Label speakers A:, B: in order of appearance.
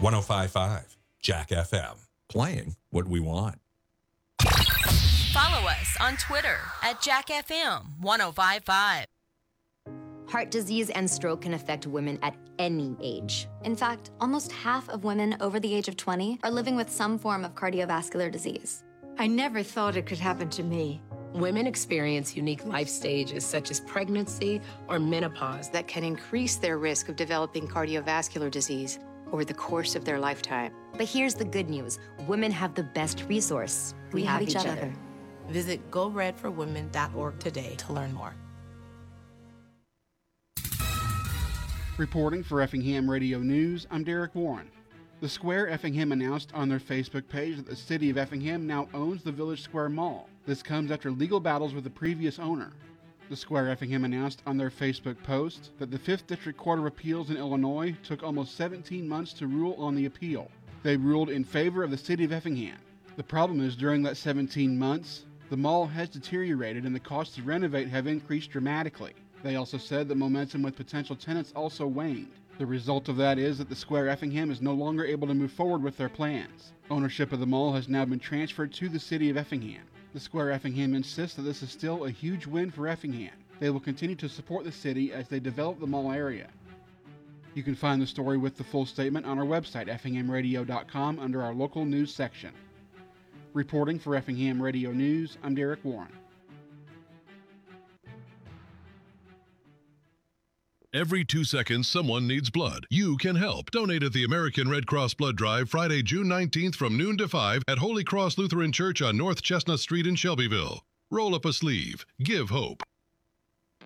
A: 105.5 Jack FM. Playing what we want.
B: Follow us on Twitter at JackFM1055.
C: Heart disease and stroke can affect women at any age.
D: In fact, almost half of women over the age of 20 are living with some form of cardiovascular disease.
E: I never thought it could happen to me.
F: Women experience unique life stages such as pregnancy or menopause
G: that can increase their risk of developing cardiovascular disease over the course of their lifetime.
C: But here's the good news. Women have the best resource.
D: We have each other.
F: Visit GoRedForWomen.org today to learn more.
H: Reporting for Effingham Radio News, I'm Derek Warren. The Square Effingham announced on their Facebook page that the city of Effingham now owns the Village Square Mall. This comes after legal battles with the previous owner. The Square Effingham announced on their Facebook post that the 5th District Court of Appeals in Illinois took almost 17 months to rule on the appeal. They ruled in favor of the city of Effingham. The problem is during that 17 months, the mall has deteriorated and the costs to renovate have increased dramatically. They also said that momentum with potential tenants also waned. The result of that is that the Square Effingham is no longer able to move forward with their plans. Ownership of the mall has now been transferred to the city of Effingham. The Square Effingham insists that this is still a huge win for Effingham. They will continue to support the city as they develop the mall area. You can find the story with the full statement on our website, effinghamradio.com, under our local news section. Reporting for Effingham Radio News, I'm Derek Warren.
I: Every 2 seconds, someone needs blood. You can help. Donate at the American Red Cross Blood Drive Friday, June 19th from noon to 5 at Holy Cross Lutheran Church on North Chestnut Street in Shelbyville. Roll up a sleeve. Give hope.